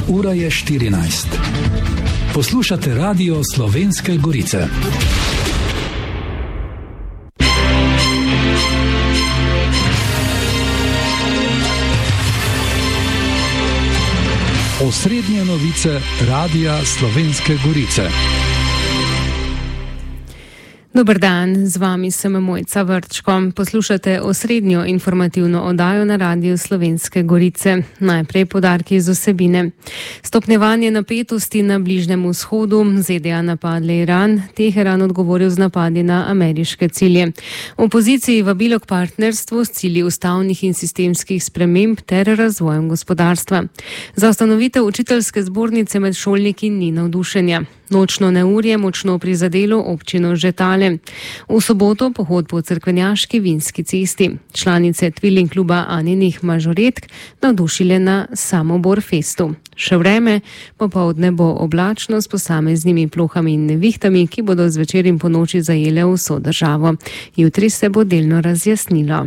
Ura je 14. Poslušate Radio Slovenske Gorice. Osrednje novice Radia Slovenske Gorice. Dober dan, z vami sem Mojca Vrčko. Poslušate osrednjo informativno oddajo na Radiu Slovenske Gorice. Najprej poudarki iz vsebine. Stopnjevanje napetosti na Bližnjem vzhodu, ZDA napadle Iran, Teheran odgovoril z napadi na ameriške cilje. Opoziciji vabilo k partnerstvu s cilji ustavnih in sistemskih sprememb ter razvojem gospodarstva. Za ustanovitev učiteljske zbornice med šolniki ni navdušenja. Nočno neurje močno prizadelo občino Žetale. V soboto pohod po Cerkvenjaški Vinski cesti. Članice Tvilling kluba Aninih mažoretk navdušile na Samobor festu. Še vreme, popoldne bo oblačno s posameznimi plohami in nevihtami, ki bodo zvečer in po noči zajele vso državo. Jutri se bo delno razjasnilo.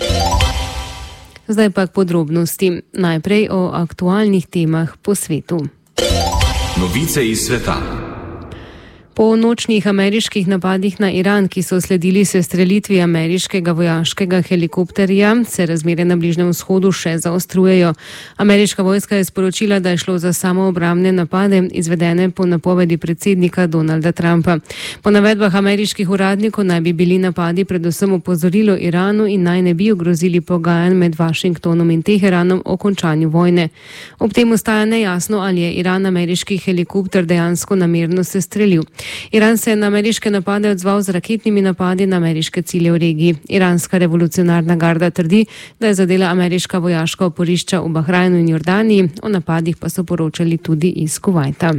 Zdaj pa k podrobnosti. Najprej o aktualnih temah po svetu. Novice iz sveta. Po nočnih ameriških napadih na Iran, ki so sledili sestrelitvi ameriškega vojaškega helikopterja, se razmere na Bližnjem vzhodu še zaostrujejo. Ameriška vojska je sporočila, da je šlo za samoobrambne napade, izvedene po napovedi predsednika Donalda Trumpa. Po navedbah ameriških uradnikov naj bi bili napadi predvsem opozorilo Iranu in naj ne bi ogrozili pogajanj med Washingtonom in Teheranom o končanju vojne. Ob tem ostaja nejasno, ali je Iran ameriški helikopter dejansko namerno sestrelil. Iran se je na ameriške napade odzval z raketnimi napadi na ameriške cilje v regiji. Iranska revolucionarna garda trdi, da je zadela ameriška vojaška oporišča v Bahrajnu in Jordaniji, o napadih pa so poročali tudi iz Kuvajta.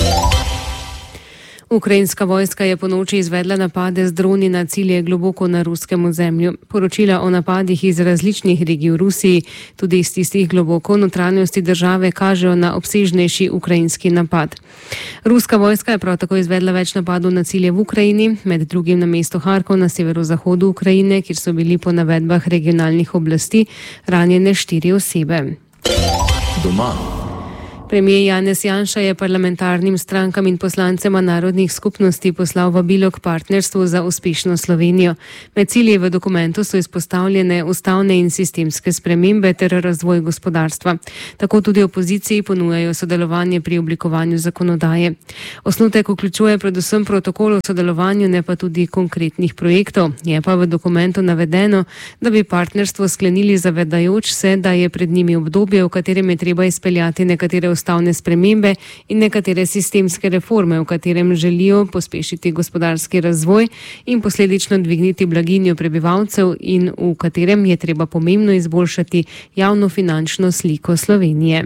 Ukrajinska vojska je ponoči izvedla napade z droni na cilje globoko na ruskem ozemlju. Poročila o napadih iz različnih regij v Rusiji, tudi iz tistih globoko v notranjosti države, kažejo na obsežnejši ukrajinski napad. Ruska vojska je prav tako izvedla več napadov na cilje v Ukrajini, med drugim na mesto Harkov na severozahodu Ukrajine, kjer so bili po navedbah regionalnih oblasti ranjene 4 osebe. Doma. Premijer Janez Janša je parlamentarnim strankam in poslancema narodnih skupnosti poslal vabilo k partnerstvu za uspešno Slovenijo. Med cilji v dokumentu so izpostavljene ustavne in sistemske spremembe ter razvoj gospodarstva. Tako tudi opoziciji ponujajo sodelovanje pri oblikovanju zakonodaje. Osnutek vključuje predvsem protokol o sodelovanju, ne pa tudi konkretnih projektov. Je pa v dokumentu navedeno, da bi partnerstvo sklenili zavedajoč se, da je pred njimi obdobje, v katerem je treba izpeljati nekatere ustavne spremembe in nekatere sistemske reforme, v katerem želijo pospešiti gospodarski razvoj in posledično dvigniti blaginjo prebivalcev in v katerem je treba pomembno izboljšati javnofinančno sliko Slovenije.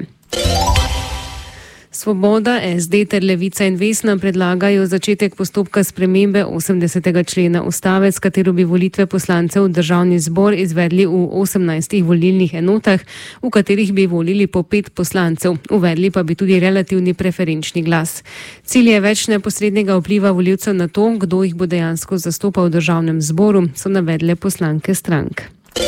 Svoboda, SD ter Levica in Vesna predlagajo začetek postopka spremembe 80. člena ustave, s katero bi volitve poslancev v državni zbor izvedli v 18 volilnih enotah, v katerih bi volili po 5 poslancev. Uvedli pa bi tudi relativni preferenčni glas. Cilj je več neposrednega vpliva volivcev na to, kdo jih bo dejansko zastopal v državnem zboru, so navedle poslanke strank.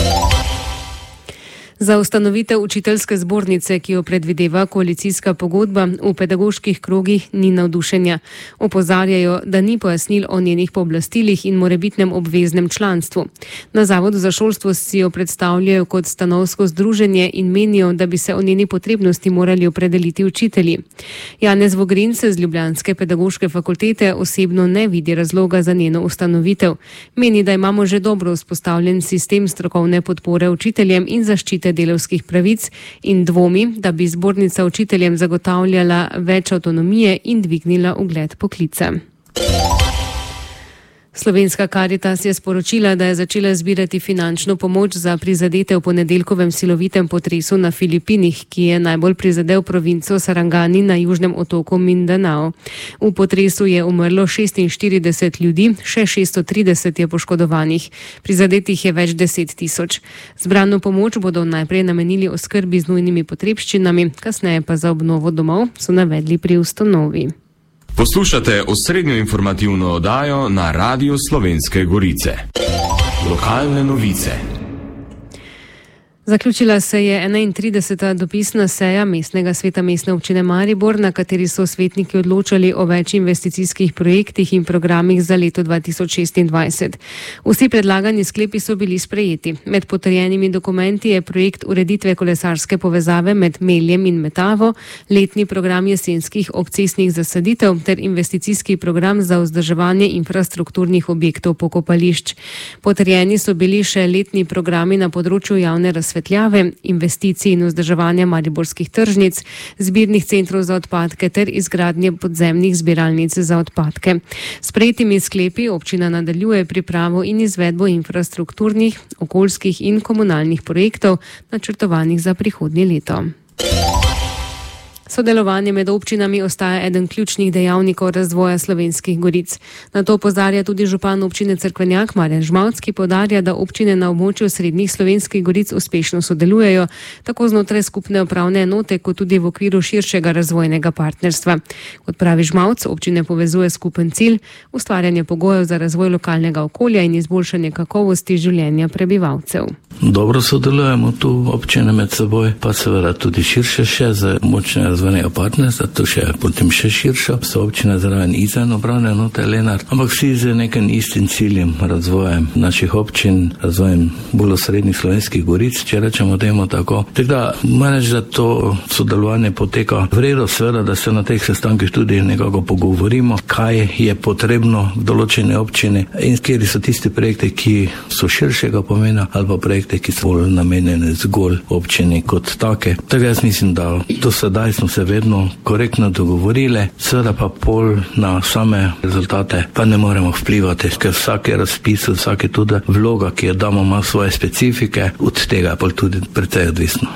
Za ustanovitev učiteljske zbornice, ki jo predvideva koalicijska pogodba, v pedagoških krogih ni navdušenja. Opozarjajo, da ni pojasnil o njenih pooblastilih in morebitnem obveznem članstvu. Na Zavodu za šolstvo si jo predstavljajo kot stanovsko združenje in menijo, da bi se o njeni potrebnosti morali opredeliti učitelji. Janez Vogrin se z ljubljanske pedagoške fakultete osebno ne vidi razloga za njeno ustanovitev. Meni, da imamo že dobro vzpostavljen sistem strokovne podpore učiteljem in zaščite delavskih pravic in dvomi, da bi zbornica učiteljem zagotavljala več avtonomije in dvignila ugled poklica. Slovenska Karitas je sporočila, da je začela zbirati finančno pomoč za prizadete v ponedeljkovem silovitem potresu na Filipinih, ki je najbolj prizadel provinco Sarangani na južnem otoku Mindanao. V potresu je umrlo 46 ljudi, še 630 je poškodovanih. Prizadetih je več 10 tisoč. Zbrano pomoč bodo najprej namenili oskrbi z nujnimi potrebščinami, kasneje pa za obnovo domov, so navedli pri ustanovi. Poslušate osrednjo informativno oddajo na Radiu Slovenske Gorice. Lokalne novice. Zaključila se je 31. dopisna seja mestnega sveta Mestne občine Maribor, na kateri so svetniki odločali o več investicijskih projektih in programih za leto 2026. Vsi predlagani sklepi so bili sprejeti. Med potrjenimi dokumenti je projekt ureditve kolesarske povezave med Meljem in Metavo, letni program jesenskih obcestnih zasaditev ter investicijski program za vzdrževanje infrastrukturnih objektov pokopališč. Potrjeni so bili še letni programi na področju javne razsvetljave, investicij in vzdrževanja mariborskih tržnic, zbirnih centrov za odpadke ter izgradnje podzemnih zbiralnic za odpadke. S prejetimi sklepi občina nadaljuje pripravo in izvedbo infrastrukturnih, okoljskih in komunalnih projektov, načrtovanih za prihodnje leto. Sodelovanje med občinami ostaja eden ključnih dejavnikov razvoja Slovenskih goric. Na to opozarja tudi župan občine Cerkvenjak Marjan Žmavc, ki poudarja, da občine na območju srednjih Slovenskih goric uspešno sodelujejo, tako znotraj skupne upravne enote, kot tudi v okviru širšega razvojnega partnerstva. Kot pravi Žmavc, občine povezuje skupen cilj, ustvarjanje pogojev za razvoj lokalnega okolja in izboljšanje kakovosti življenja prebivalcev. Dobro sodelujemo tu občine med seboj, pa seveda tudi širše še za močne razvojnega partnerstva, to še potem še širše, so občine zraven izven upravne enote Lenart, ampak vsi z nekim istim ciljem, razvojem naših občin, razvojem bolj srednjih Slovenskih goric, če rečemo temu tako. Tako da moram reči, da to sodelovanje poteka v redu, seveda, da se na teh sestankih tudi nekako pogovorimo, kaj je potrebno v določeni občini in kjer so tisti projekti, ki so širšega pomena, ali pa projekti, ki so bolj namenjeni zgolj občini kot take. Tako jaz mislim, da do sedaj smo se vedno korektno dogovorili, seveda pa pol na same rezultate pa ne moremo vplivati, ker vsake razpis, vsake tudi vloga, ki jo damo, ima svoje specifike, od tega pa tudi precej odvisno.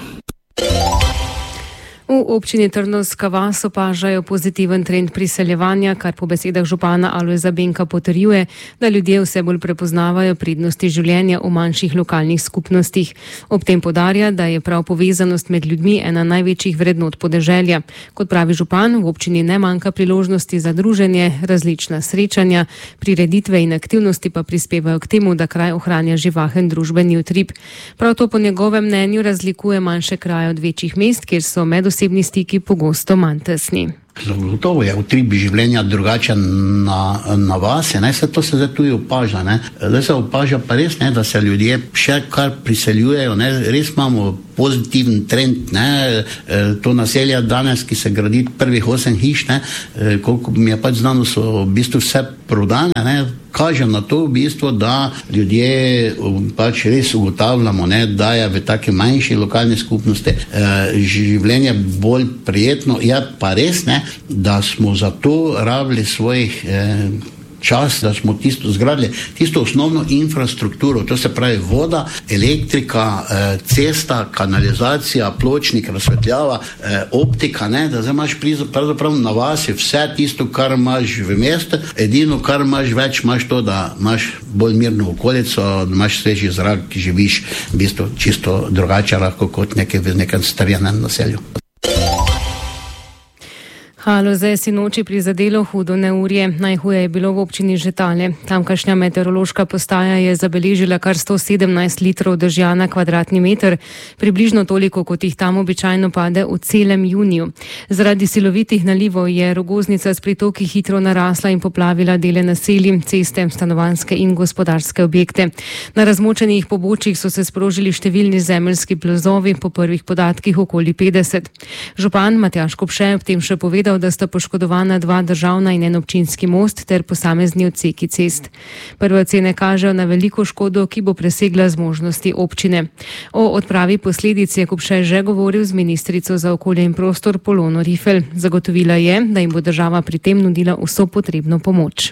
V občini Trnovska vas opažajo pozitiven trend priseljevanja, kar po besedah župana Alojza Benka potrjuje, da ljudje vse bolj prepoznavajo prednosti življenja v manjših lokalnih skupnostih. Ob tem poudarja, da je prav povezanost med ljudmi ena največjih vrednot podeželja. Kot pravi župan, v občini ne manjka priložnosti za druženje, različna srečanja, prireditve in aktivnosti pa prispevajo k temu, da kraj ohranja živahen družbeni utrip. Prav to po njegovem mnenju razlikuje manjše kraje od večjih mest, kjer so osebni stiki pogosto manj tesni. Gotovo je utrip življenja drugačen na vas, to se zdaj tudi opaža. Zdaj se opaža pa res, da se ljudje še kar priseljujejo, res imamo pozitiven trend. To naselje danes, ki se gradi prvih 8 hiš, koliko mi je pač znano, so v bistvu vse prodane, kaže na to v bistvu, da ljudje pač res ugotavljamo, da je v taki manjši lokalni skupnosti življenje bolj prijetno. Je pa res, da smo zato rabili svojih čas, da smo zgradili tisto osnovno infrastrukturo, to se pravi voda, elektrika, cesta, kanalizacija, pločnik, razsvetljava, optika, da zdaj imaš pravzaprav na vasi vse tisto, kar imaš v mestu, edino, kar imaš več, imaš to, da imaš bolj mirno okolico, da imaš sveži zrak, ki živiš v bistvu čisto drugače lahko kot v nekem strjenem naselju. Haloze je sinoči prizadelo hudo neurje. Najhuje je bilo v občini Žetale. Tamkajšnja meteorološka postaja je zabeležila kar 117 litrov dežja na kvadratni meter, približno toliko, kot jih tam običajno pade v celem juniju. Zaradi silovitih nalivov je Rogoznica s pritoki hitro narasla in poplavila dele naselij, ceste, stanovanjske in gospodarske objekte. Na razmočenih pobočjih so se sprožili številni zemeljski plazovi, po prvih podatkih okoli 50. Župan Matjaž Kopše ob tem še povedal, da sta poškodovana 2 državna in 1 občinski most ter posamezni odseki cest. Prve ocene kažejo na veliko škodo, ki bo presegla zmožnosti občine. O odpravi posledic je Kopše že govoril z ministrico za okolje in prostor Polono Rifel. Zagotovila je, da jim bo država pri tem nudila vso potrebno pomoč.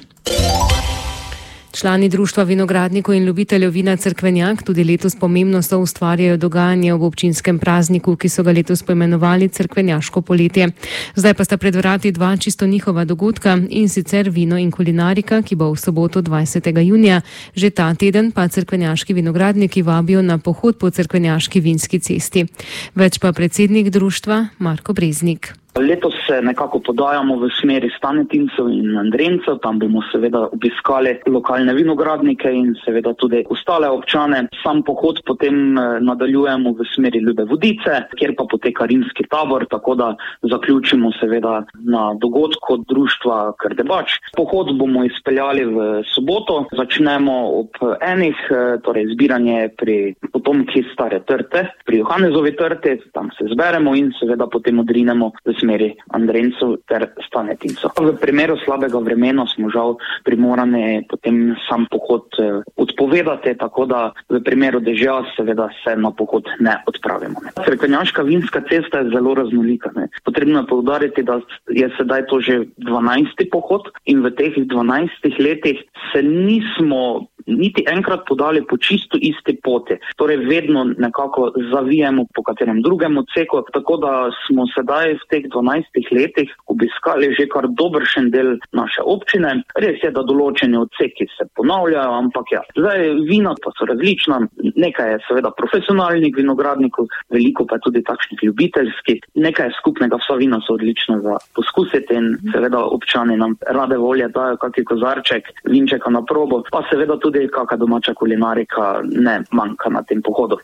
Člani Društva vinogradnikov in ljubiteljev vina Cerkvenjak tudi letos pomembno soustvarjajo dogajanje ob občinskem prazniku, ki so ga letos poimenovali Cerkvenjaško poletje. Zdaj pa sta pred vrati 2 čisto njihova dogodka, in sicer vino in kulinarika, ki bo v soboto 20. junija. Že ta teden pa cerkvenjaški vinogradniki vabijo na pohod po Cerkvenjaški vinski cesti. Več pa predsednik društva Marko Breznik. Letos se nekako podajamo v smeri Stanetincev in Andrencev, tam bomo seveda obiskali lokalne vinogradnike in seveda tudi ostale občane. Sam pohod potem nadaljujemo v smeri Ljube Vodice, kjer pa poteka rimski tabor, tako da zaključimo seveda na dogodku društva Krdebač. Pohod bomo izpeljali v soboto, začnemo ob 1, torej zbiranje pri potomki Stare Trte, pri Johanezovi trti, tam se zberemo in seveda potem odrinemo v smeri Andrencev ter Stanetincev. V primeru slabega vremena smo žal primorani potem sam pohod odpovedati, tako da v primeru dežja seveda se na pohod ne odpravimo. Cerkvenjaška vinska cesta je zelo raznolika. Potrebno je poudariti, da je sedaj to že 12. pohod in v teh 12 letih se nismo niti enkrat podali po čisto isti poti. Torej vedno nekako zavijemo po katerem drugem odseku, tako da smo sedaj v teh 12 letih obiskali že kar dobršen del naše občine. Res je, da določeni odseki se ponavljajo, ampak ja, zdaj vina pa so različna. Nekaj je seveda profesionalnih vinogradnikov, veliko pa tudi takšnih ljubiteljskih. Nekaj je skupnega, vsa vina so odlična za poskusiti in seveda občani nam rade volje dajo kakšen kozarček vinčeka na probo, pa seveda tudi kakšna domača kulinarika ne manjka na tem pohodu.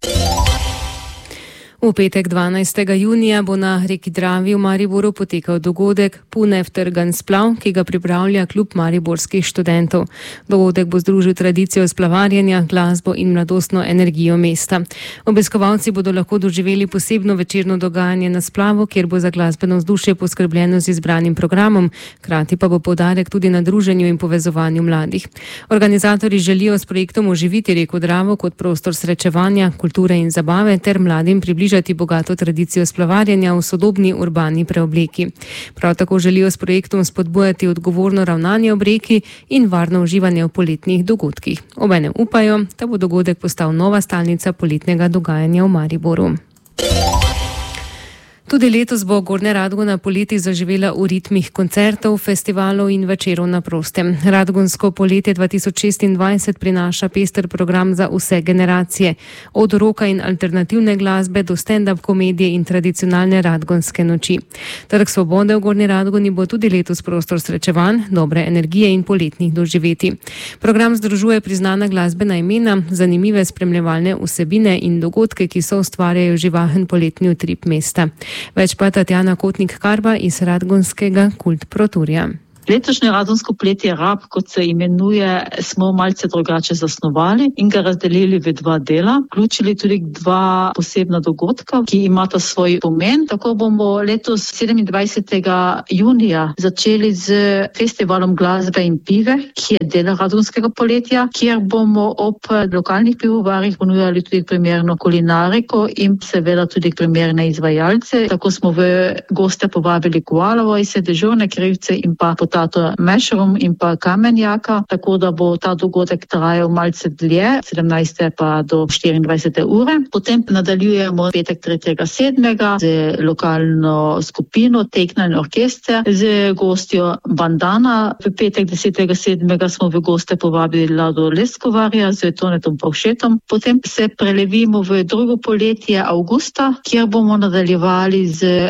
V petek 12. junija bo na reki Dravi v Mariboru potekal dogodek Punev trgan splav, ki ga pripravlja klub mariborskih študentov. Dogodek bo združil tradicijo splavarjenja, glasbo in mladostno energijo mesta. Obiskovalci bodo lahko doživeli posebno večerno dogajanje na splavu, kjer bo za glasbeno vzdušje poskrbljeno z izbranim programom, hkrati pa bo poudarek tudi na druženju in povezovanju mladih. Organizatorji želijo s projektom oživiti reko Dravo kot prostor srečevanja, kulture in zabave ter mladim približati bogato tradicijo splavarjenja v sodobni urbani preobleki. Prav tako želijo s projektom spodbujati odgovorno ravnanje ob reki in varno uživanje v poletnih dogodkih. Obenem upajo, da bo dogodek postal nova stalnica poletnega dogajanja v Mariboru. Tudi letos bo Gornja Radgona poleti zaživela v ritmih koncertov, festivalov in večerov na prostem. Radgonsko poletje 2026 prinaša pester program za vse generacije, od roka in alternativne glasbe do stand-up komedije in tradicionalne radgonske noči. Trg Svobode v Gornji Radgoni bo tudi letos prostor srečevanj, dobre energije in poletnih doživetij. Program združuje priznana glasbena imena, zanimive spremljevalne vsebine in dogodke, ki so ustvarjajo živahen poletni utrip mesta. Več pa Tatjana Kotnik-Karba iz Radgonskega Kult Proturja. Letošnje radgonsko poletje Rab, kot se imenuje, smo malce drugače zasnovali in ga razdelili v 2 dela. Vključili tudi 2 posebna dogodka, ki imata svoj pomen. Tako bomo letos 27. junija začeli z festivalom glasbe in pive, ki je del radgonskega poletja, kjer bomo ob lokalnih pivovarjih ponujali tudi primerno kulinariko in seveda tudi primerne izvajalce. Tako smo v goste povabili Koalovo iz dežurne krivce in pa Tato Mešrum in pa Kamenjaka, tako da bo ta dogodek trajal malce dlje, 17. pa do 24. ure. Potem nadaljujemo petek 3.7. z lokalno skupino Teknalni orkester z gostjo Bandana. V petek 10.7. smo v goste povabili Lado Leskovarja z Tonetom Pavšetom. Potem se prelevimo v drugo poletje avgusta, kjer bomo nadaljevali z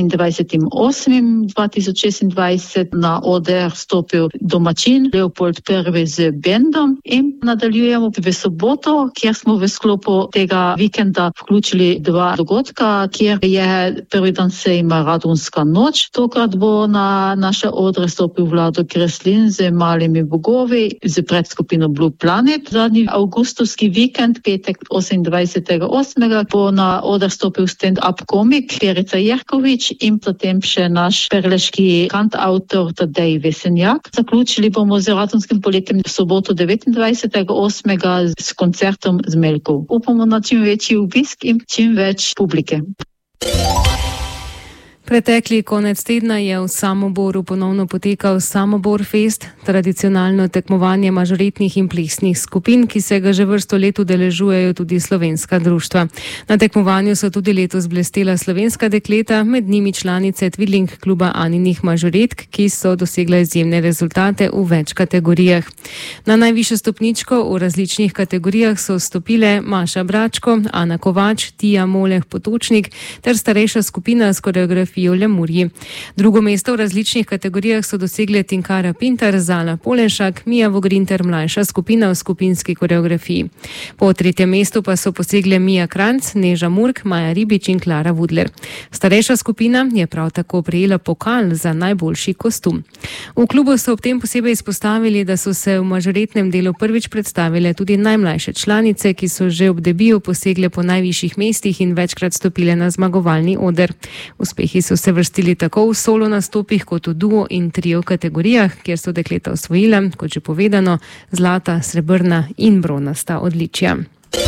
21.8.2026 na oder stopil domačin Leopold I z bendom in nadaljujemo v soboto, kjer smo v sklopu tega vikenda vključili 2 dogodka, kjer je prvi dan sejma Radgonska noč. Tokrat bo na naše odre stopil Vlado Kreslin z Malimi bogovi z predskupino Blue Planet. Zadnji avgustovski vikend, petek 28.8. bo na oder stopil stand-up komik Perica Jerkovič in potem še naš perleški kantautor Tadej Vesenjak. Zaključili bomo z radgonskim poletjem v soboto 29.8. s koncertom z Melkov. Upamo na čim večji obisk in čim več publike. Pretekli konec tedna je v Samoboru ponovno potekal Samobor Fest, tradicionalno tekmovanje mažoretnih in plesnih skupin, ki se ga že vrsto let udeležujejo tudi slovenska društva. Na tekmovanju so tudi letos blestela slovenska dekleta, med njimi članice Twiddling kluba Aninih mažoretk, ki so dosegle izjemne rezultate v več kategorijah. Na najvišjo stopničko v različnih kategorijah so stopile Maša Bračko, Ana Kovač, Tija Moleh Potočnik ter starejša skupina s koreografijo Sofijo Lemurji. Drugo mesto v različnih kategorijah so dosegle Tinkara Pintar, Zala Polenšak, Mija Vogrinter, mlajša skupina v skupinski koreografiji. Po tretjem mestu pa so posegle Mija Kranc, Neža Murk, Maja Ribič in Klara Vudler. Starejša skupina je prav tako prejela pokal za najboljši kostum. V klubu so ob tem posebej izpostavili, da so se v mažoretnem delu prvič predstavile tudi najmlajše članice, ki so že ob debiju posegle po najvišjih mestih in večkrat stopile na zmagovalni oder. Uspehi so se vrstili tako v solo nastopih kot v duo in trio kategorijah, kjer so dekleta osvojila, kot že povedano, zlata, srebrna in bronasta odličja.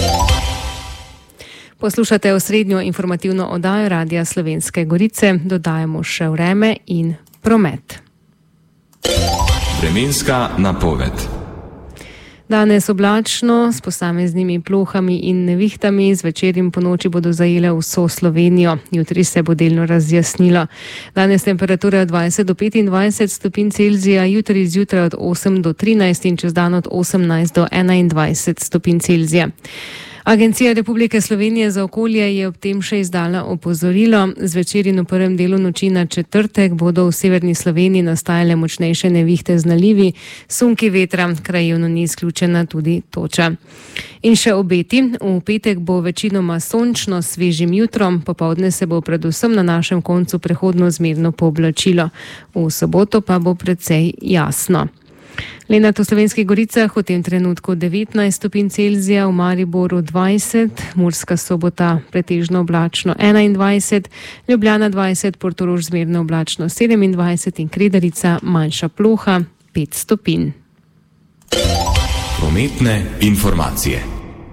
Poslušate osrednjo informativno oddajo Radia Slovenske Gorice, dodajamo še vreme in promet. Vremenska napoved. Danes oblačno, s posameznimi plohami in nevihtami, zvečer in ponoči bodo zajele vso Slovenijo. Jutri se bo delno razjasnilo. Danes temperatura od 20 do 25 stopinj Celzija, jutri zjutraj od 8 do 13 in čez dan od 18 do 21 stopinj Celzija. Agencija Republike Slovenije za okolje je ob tem še izdala opozorilo. Zvečer in v prvem delu noči na četrtek bodo v severni Sloveniji nastajale močnejše nevihte z nalivi, sunki vetra, krajevno ni izključena tudi toča. In še obeti. V petek bo večinoma sončno, svežim jutrom, popoldne se bo predvsem na našem koncu prehodno zmerno pooblačilo. V soboto pa bo precej jasno. Lenart v Slovenskih Goricah v tem trenutku 19 stopinj Celzija, v Mariboru 20, Murska Sobota pretežno oblačno 21, Ljubljana 20, Portorož zmerno oblačno 27 in Kredarica manjša ploha 5 stopinj. Prometne informacije.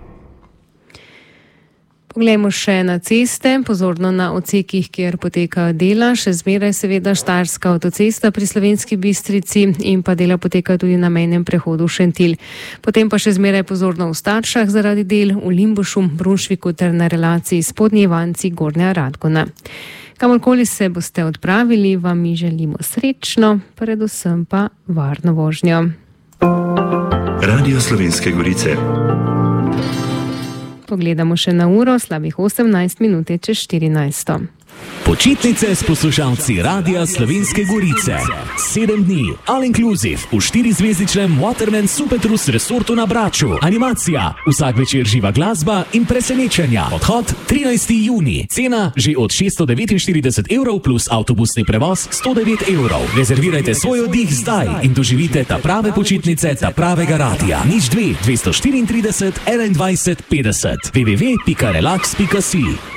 Poglejmo še na ceste, pozorno na odsekih, kjer potekajo dela, še zmeraj seveda Štajerska avtocesta pri Slovenski Bistrici in pa dela potekajo tudi na mejnem prehodu Šentilj. Potem pa še zmeraj pozorno v Staršah zaradi del, v Limbušu, Brunšviku ter na relaciji Spodnji Ivanci, Gornja Radgona. Kamorkoli se boste odpravili, vam mi želimo srečno, predvsem pa varno vožnjo. Radio Slovenske Gorice. Pogledamo še na uro, slabih 18 minut čez 14. Počitnice s poslušalci Radia Slovenske Gorice. 7 dni, all inclusive, v 4-zvezdičnem Waterman Supertrus resortu na Braču. Animacija, vsak večer živa glasba in presenečenja. Odhod 13. juni. Cena že od 649 evrov plus avtobusni prevoz 109 evrov. Rezervirajte svoj oddih zdaj in doživite ta prave počitnice, ta pravega radia. 02 234 21 50 www.relax.si